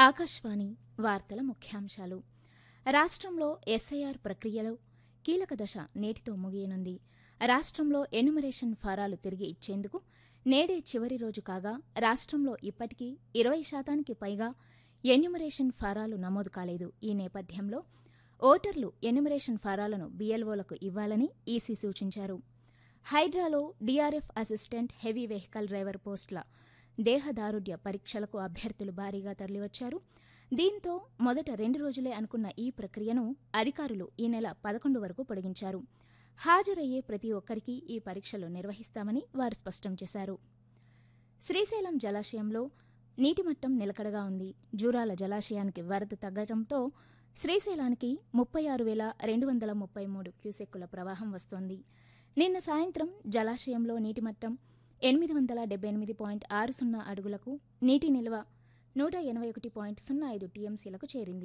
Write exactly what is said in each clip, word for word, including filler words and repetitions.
ఆకాశవాణి వార్తల ముఖ్యాంశాలు. రాష్ట్రంలో ఎస్ఐఆర్ ప్రక్రియలో కీలక దశ నేటితో ముగియనుంది. రాష్ట్రంలో ఎన్యుమరేషన్ ఫారాలు తిరిగి ఇచ్చేందుకు నేడే చివరి రోజు కాగా రాష్ట్రంలో ఇప్పటికీ ఇరవై శాతానికి పైగా ఎన్యుమరేషన్ ఫారాలు నమోదు కాలేదు. ఈ నేపథ్యంలో ఓటర్లు ఎన్యుమరేషన్ ఫారాలను బీఎల్ఓలకు ఇవ్వాలని ఈసీ సూచించారు. హైడ్రాలో DRF assistant heavy vehicle driver పోస్టుల దేహదారుఢ్య పరీక్షలకు అభ్యర్థులు భారీగా తరలివచ్చారు. దీంతో మొదట రెండు రోజులే అనుకున్న ఈ ప్రక్రియను అధికారులు ఈ నెల పదకొండు వరకు పొడిగించారు. హాజరయ్యే ప్రతి ఒక్కరికి ఈ పరీక్షలు నిర్వహిస్తామని వారు స్పష్టం చేశారు. శ్రీశైలం జలాశయంలో నీటిమట్టం నిలకడగా ఉంది. జూరాల జలాశయానికి వరద తగ్గడంతో శ్రీశైలానికి ముప్పై ఆరు వేల రెండు వందల ముప్పై మూడు క్యూసెక్కుల ప్రవాహం వస్తోంది. నిన్న సాయంత్రం జలాశయంలో నీటిమట్టం ఎనిమిది వందల డెబ్బై ఎనిమిది పాయింట్ ఆరు సున్నా అడుగులకు, నీటి నిల్వ నూట ఎనభై ఒకటి పాయింట్ సున్నా ఐదు టీఎంసీలకు చేరింది.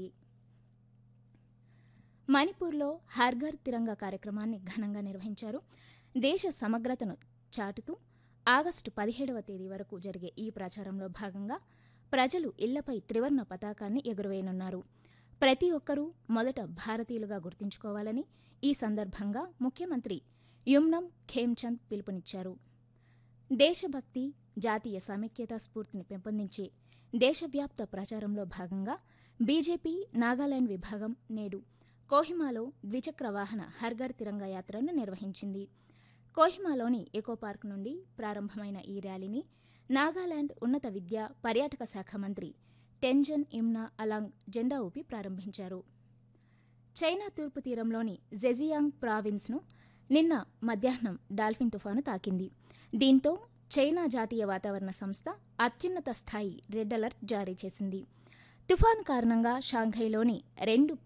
మణిపూర్లో హర్ఘర్ తిరంగా కార్యక్రమాన్ని ఘనంగా నిర్వహించారు. దేశ సమగ్రతను చాటుతూ ఆగస్టు పదిహేడవ తేదీ వరకు జరిగే ఈ ప్రచారంలో భాగంగా ప్రజలు ఇళ్లపై త్రివర్ణ పతాకాన్ని ఎగురవేయనున్నారు. ప్రతి ఒక్కరూ మొదట భారతీయులుగా గుర్తుంచుకోవాలని ఈ సందర్భంగా ముఖ్యమంత్రి యుమ్నం ఖేమ్చంద్ పిలుపునిచ్చారు. దేశభక్తి, జాతీయ సమైక్యత స్ఫూర్తిని పెంపొందించే దేశవ్యాప్త ప్రచారంలో భాగంగా బీజేపీ నాగాలాండ్ విభాగం నేడు కోహిమాలో ద్విచక్ర వాహన హర్ఘర్ తిరంగా యాత్రను నిర్వహించింది. కోహిమాలోని ఎకో పార్క్ నుండి ప్రారంభమైన ఈ ర్యాలీని నాగాలాండ్ ఉన్నత విద్య, పర్యాటక శాఖ మంత్రి టెంజన్ ఇమ్నా అలాంగ్ జెండా ఊపి ప్రారంభించారు. చైనా తూర్పు తీరంలోని జెజియాంగ్ ప్రావిన్స్ను నిన్న మధ్యాహ్నం డాల్ఫిన్ తుఫాను తాకింది. దీంతో చైనా జాతీయ వాతావరణ సంస్థ అత్యున్నత స్థాయి రెడ్ అలర్ట్ జారీ చేసింది. తుఫాను కారణంగా షాంఘైలోని రెండు